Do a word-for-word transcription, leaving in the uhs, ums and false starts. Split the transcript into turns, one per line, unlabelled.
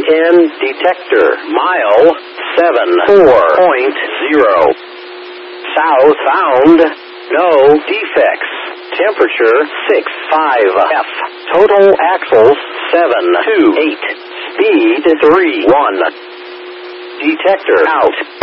ten detector. Mile seven four point zero. South found. No defects. Temperature six five F. Total axles seven two eight. Speed three one. Detector out.